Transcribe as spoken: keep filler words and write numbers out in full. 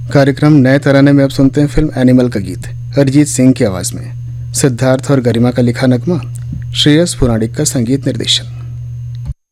कार्यक्रम नए तराने में अब सुनते हैं फिल्म एनिमल का गीत अरिजीत सिंह की आवाज में। सिद्धार्थ और गरिमा का लिखा नगमा, श्रेयस पुराणिक का संगीत निर्देशन।